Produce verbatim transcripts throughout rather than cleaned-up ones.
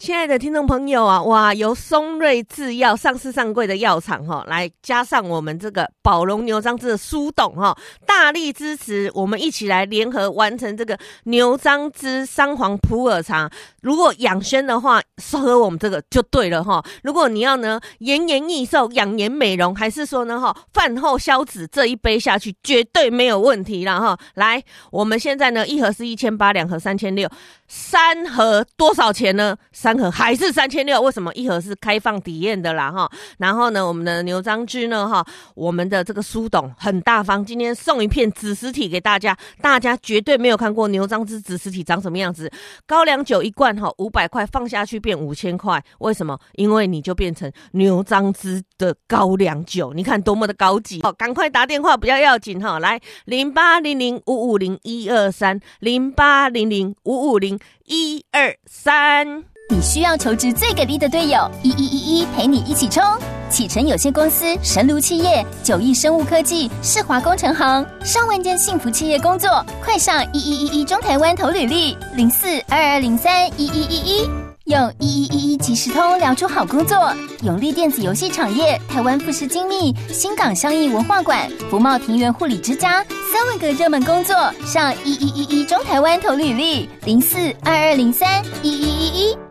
亲爱的听众朋友啊，哇，由松瑞制药上市上柜的药厂哈，来加上我们这个宝龙牛樟芝的苏董哈，大力支持我们一起来联合完成这个牛樟芝三黄普洱茶。如果养生的话，喝我们这个就对了哈。如果你要呢延年益寿、养颜美容，还是说呢哈饭后消脂，这一杯下去绝对没有问题啦哈。来，我们现在呢一盒是一千八，两盒三千六，三盒多少钱呢？三盒还是三千六？为什么？一盒是开放体验的啦哈。然后呢，我们的牛樟芝呢哈，我们的这个苏董很大方，今天送一片紫实体给大家，大家绝对没有看过牛樟芝紫实体长什么样子。高粱酒一罐哈，五百块放下去变五千块，为什么？因为你就变成牛樟芝的高粱酒，你看多么的高级。好，赶快打电话比较要紧哈，来零八零零五五零一二三零八零零五五零一二三。 你需要求职最给力的队友，一一一一陪你一起冲！启程有限公司、神卢企业、九亿生物科技、世华工程行，上万间幸福企业工作，快上一一一一中台湾投履历，零四二二零三一一一一。用一一一一即时通聊出好工作，永利电子游戏产业、台湾富士精密、新港相艺文化馆、福茂庭园护理之家，三万个热门工作，上一一一一中台湾投履历，零四二二零三一一一一。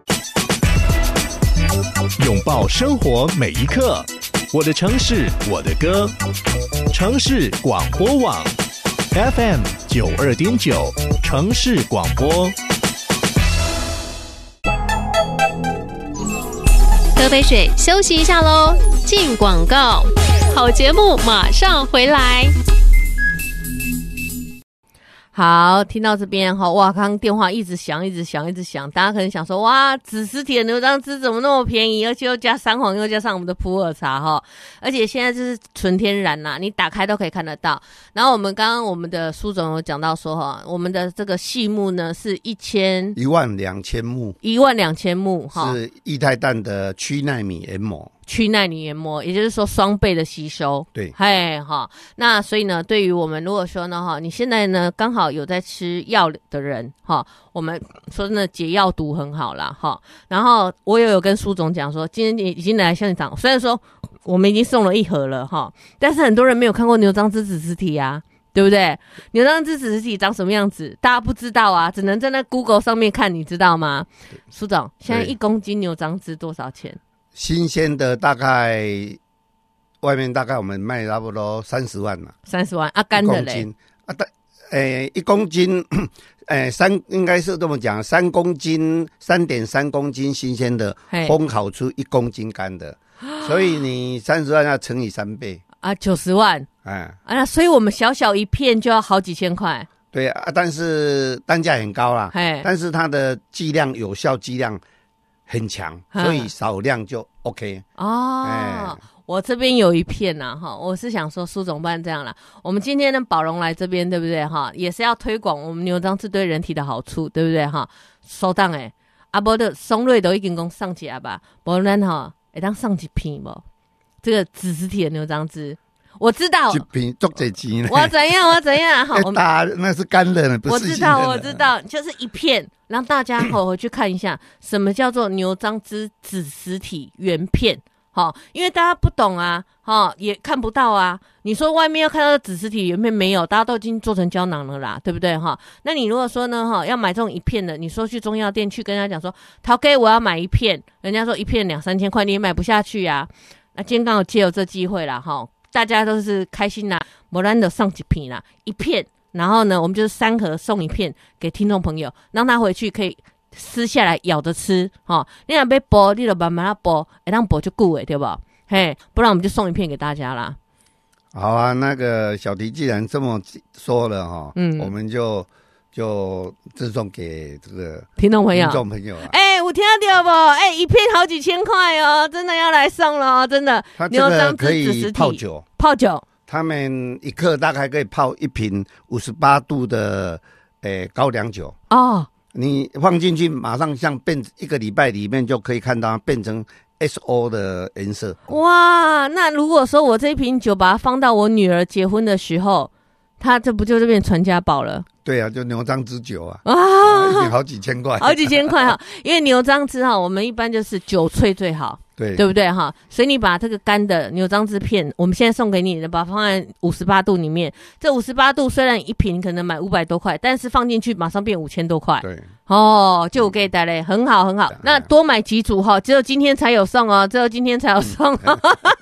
拥抱生活每一刻，我的城市，我的歌，城市广播网 F M 九二点九，城市广播。 喝杯水，休息一下喽。进广告，好节目马上回来。 好，听到这边哈，哇，刚刚电话一直响，一直响，一直响，大家可能想说，哇，紫实体的牛樟芝怎么那么便宜，而且又加三黄，又加上我们的普洱茶哈，而且现在就是纯天然啦，你打开都可以看得到。然后我们刚刚我们的苏总有讲到说哈，我们的这个细目呢是一千一万两千目， 一万两千目哈， 是液态氮的去奈米研磨。 去奈米研磨，也就是说双倍的吸收。 对， 嘿哈，那所以呢，对于我们如果说呢哈，你现在呢刚好有在吃药的人哈，我们说真的解药毒很好啦哈。然后我也有跟苏总讲说，今天已经来现场，虽然说我们已经送了一盒了哈，但是很多人没有看过牛樟芝紫实体啊。对不对？牛樟芝紫实体长什么样子？大家不知道啊，只能在那 Google 上面看，你知道吗？苏总，现在一公斤牛樟芝多少钱？ 新鲜的大概外面大概我们卖差不多三十万嘛， 三十万啊，干的嘞啊，诶、欸，一公斤，诶、欸，三应该是这么讲，三公斤，三点三公斤新鲜的，烘烤出一公斤干的，所以你三十万要乘以三倍啊，九十万， 哎啊，所以我们小小一片就要好几千块， 对啊，但是单价很高啦，但是它的剂量有效剂量很强，所以少量就 OK 哦。欸、我这边有一片呐、啊，哈，我是想说苏总办这样啦。我们今天的宝荣来这边，对不对哈？也是要推广我们牛樟芝对人体的好处，对不对哈？收档诶，啊不的松瑞都已经讲上起来吧，不然哈，会当上几片不？这个紫实体的牛樟芝。我知道， 一瓶足侪钱呢。 我怎样？我怎样？好，我打那是干的，不是我知道，我知道，就是一片，让大家好回去看一下，什么叫做牛樟芝紫实体原片。好，因为大家不懂啊，哈，也看不到啊。你说外面要看到的紫实体原片没有，大家都已经做成胶囊了啦，对不对哈？那你如果说呢，哈，要买这种一片的，你说去中药店去跟人家讲说，陶哥我要买一片，人家说一片两三千块，你也买不下去啊。那今天刚好借由这机会啦，哈。大家都是开心啦，不然就上几片啦，一片，然后呢，我们就是三盒送一片给听众朋友，让他回去可以撕下来咬着吃，哈、哦。你若要剥，你就慢慢剥，会当剥就久诶，对不？嘿，不然我们就送一片给大家啦。 好啊，那个小迪既然这么说了哈，嗯，我们就就赠送给这个听众朋友， 听众朋友啊。 哎、欸，我听到不？哎、欸，一片好几千块哦，真的要来送了哦，真的。 它这个可以泡酒， 泡酒。 他们一克大概可以泡一瓶五十八度的诶、欸、高粱酒哦。你放进去，马上像变一个礼拜里面就可以看到它变成 S O 的颜色。 哇，那如果说我这一瓶酒把它放到我女儿结婚的时候， 他这不就这变传家宝了？ 对啊，就牛樟芝酒啊， 啊， 已经好几千块， 好几千块哈。因为牛樟芝哈，我们一般就是酒萃最好， 对对不对哈？所以你把这个干的牛樟芝片，我们现在送给你的，把它放在五十八度里面。这五十八度虽然一瓶可能买五百多块，但是放进去马上变五千多块。 对， 哦，就我给带嘞，很好很好。那多买几组哈，只有今天才有送哦，只有今天才有送。嗯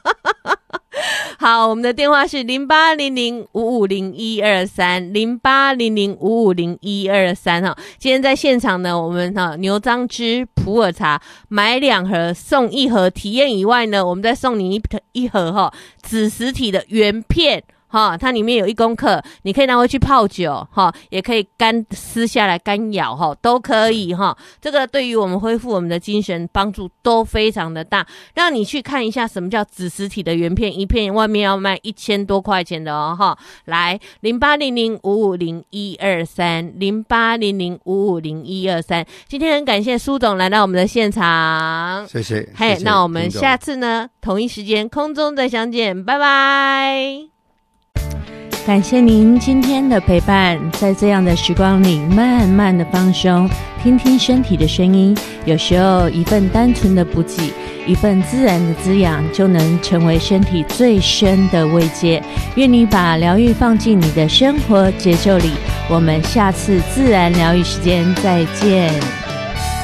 好，我们的电话是零八零零五五零一二三零八零零五五零一二三哈。今天在现场呢，我们哈牛樟芝普洱茶买两盒送一盒体验以外呢，我们再送你一一盒哈紫实体的原片。哈，它里面有一公克，你可以拿回去泡酒，哈，也可以干撕下来干咬，哈，都可以哈。这个对于我们恢复我们的精神帮助都非常的大。让你去看一下什么叫紫实体的原片，一片外面要卖一千多块钱的哦，哈。来，零八零零五五零一二三，零八零零五五零一二三。今天很感谢苏董来到我们的现场， 谢谢。 嘿，那我们下次呢，同一时间空中再相见，拜拜。感谢您今天的陪伴，在这样的时光里慢慢的放松，听听身体的声音，有时候一份单纯的补给，一份自然的滋养，就能成为身体最深的慰藉。愿你把疗愈放进你的生活节奏里，我们下次自然疗愈时间再见。